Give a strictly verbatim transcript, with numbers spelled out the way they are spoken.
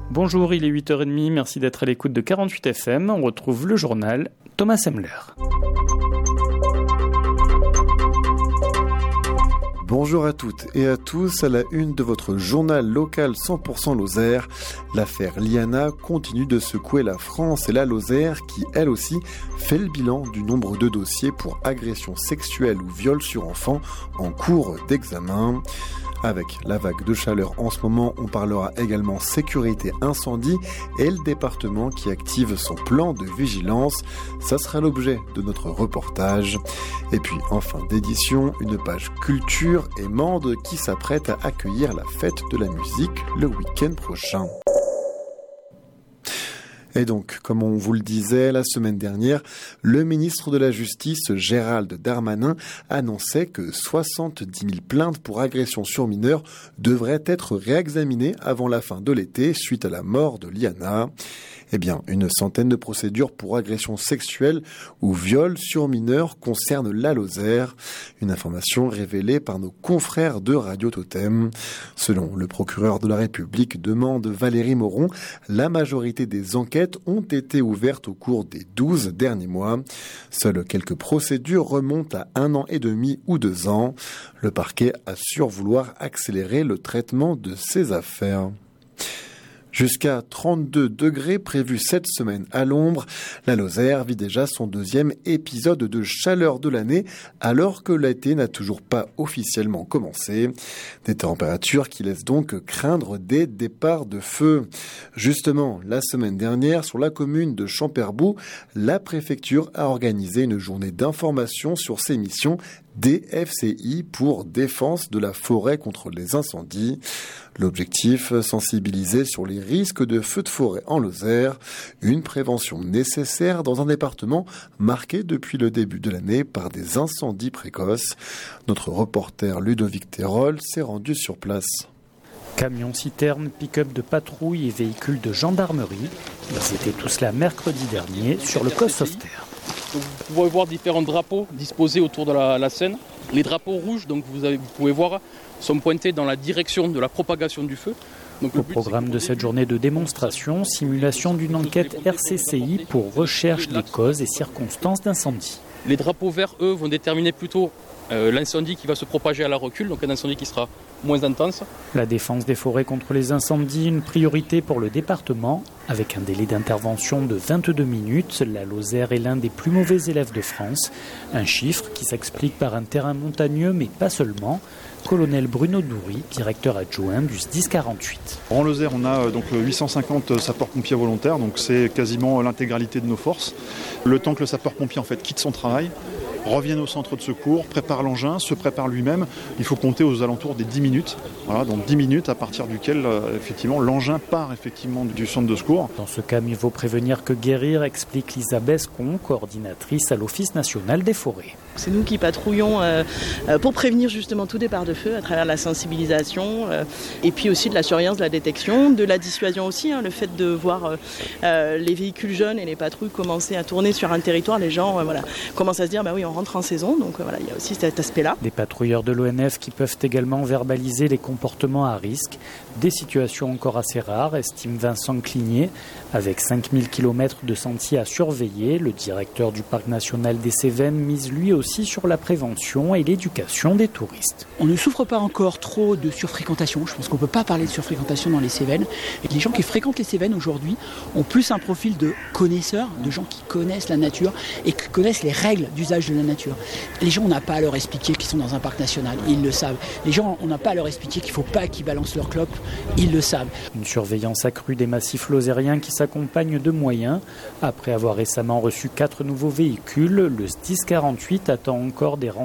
Bonjour, il est huit heures trente, merci d'être à l'écoute de quarante-huit F M. On retrouve le journal Thomas Semler. Bonjour à toutes et à tous, à la une de votre journal local cent pour cent Lozère. L'affaire Liana continue de secouer la France et la Lozère qui, elle aussi, fait le bilan du nombre de dossiers pour agression sexuelle ou viol sur enfants en cours d'examen. Avec la vague de chaleur en ce moment, on parlera également sécurité incendie et le département qui active son plan de vigilance. Ça sera l'objet de notre reportage. Et puis, en fin d'édition, une page culture et Mende qui s'apprête à accueillir la fête de la musique le week-end prochain. Et donc, comme on vous le disait la semaine dernière, le ministre de la Justice, Gérald Darmanin, annonçait que soixante-dix mille plaintes pour agression sur mineurs devraient être réexaminées avant la fin de l'été suite à la mort de Liana. Eh bien, une centaine de procédures pour agression sexuelle ou viol sur mineurs concernent la Lozère. Une information révélée par nos confrères de Radio Totem. Selon le procureur de la République, demande Valérie Moron, la majorité des enquêtes ont été ouvertes au cours des douze derniers mois. Seules quelques procédures remontent à un an et demi ou deux ans. Le parquet assure vouloir accélérer le traitement de ces affaires. Jusqu'à trente-deux degrés prévus cette semaine à l'ombre, la Lozère vit déjà son deuxième épisode de chaleur de l'année alors que l'été n'a toujours pas officiellement commencé. Des températures qui laissent donc craindre des départs de feu. Justement, la semaine dernière, sur la commune de Champerbou, la préfecture a organisé une journée d'information sur ses missions D F C I pour défense de la forêt contre les incendies. L'objectif, sensibiliser sur les risques de feux de forêt en Lozère, une prévention nécessaire dans un département marqué depuis le début de l'année par des incendies précoces. Notre reporter Ludovic Terol s'est rendu sur place. Camions, citernes, pick-up de patrouille et véhicules de gendarmerie, ils étaient tous là mercredi dernier sur le Cos Sauveterre. Donc vous pouvez voir différents drapeaux disposés autour de la, la Seine. Les drapeaux rouges, donc vous, avez, vous pouvez voir, sont pointés dans la direction de la propagation du feu. Donc, Au programme de cette journée de démonstration, simulation d'une enquête R C C I pour recherche des causes et circonstances d'incendie. Les drapeaux verts, eux, vont déterminer plutôt euh, l'incendie qui va se propager à la recul, donc un incendie qui sera moins intense. La défense des forêts contre les incendies, une priorité pour le département. Avec un délai d'intervention de vingt-deux minutes, la Lozère est l'un des plus mauvais élèves de France. Un chiffre qui s'explique par un terrain montagneux, mais pas seulement. Colonel Bruno Doury, directeur adjoint du S dix quarante-huit. En Lozère, on a donc huit cent cinquante sapeurs-pompiers volontaires, donc c'est quasiment l'intégralité de nos forces. Le temps que le sapeur-pompier en fait quitte son travail, revienne au centre de secours, prépare l'engin, se prépare lui-même, il faut compter aux alentours des dix minutes. Voilà, donc dix minutes à partir duquel euh, effectivement l'engin part effectivement du centre de secours. Dans ce cas, mieux vaut prévenir que guérir, explique Lisa Bescon, coordinatrice à l'Office national des forêts. C'est nous qui patrouillons euh, pour prévenir justement tout départ de feu à travers la sensibilisation euh, et puis aussi de la surveillance, de la détection, de la dissuasion aussi. Hein, le fait de voir euh, les véhicules jeunes et les patrouilles commencer à tourner sur un territoire, les gens euh, voilà, commencent à se dire bah oui, on rentre en saison, donc euh, voilà, il y a aussi cet aspect-là. Des patrouilleurs de l'O N F qui peuvent également verbaliser les comportements à risque, des situations encore assez rares, estime Vincent Cligné. Avec cinq mille kilomètres de sentiers à surveiller, le directeur du parc national des Cévennes mise lui aussi sur la prévention et l'éducation des touristes. On ne souffre pas encore trop de surfréquentation. Je pense qu'on ne peut pas parler de surfréquentation dans les Cévennes. Et les gens qui fréquentent les Cévennes aujourd'hui ont plus un profil de connaisseurs, de gens qui connaissent la nature et qui connaissent les règles d'usage de la nature. Les gens, on n'a pas à leur expliquer qu'ils sont dans un parc national, ils le savent. Les gens, on n'a pas à leur expliquer qu'il ne faut pas qu'ils balancent leur clope, ils le savent. Une surveillance accrue des massifs lozériens qui s'accompagne de moyens. Après avoir récemment reçu quatre nouveaux véhicules, le S dix quarante-huit attend encore des renforts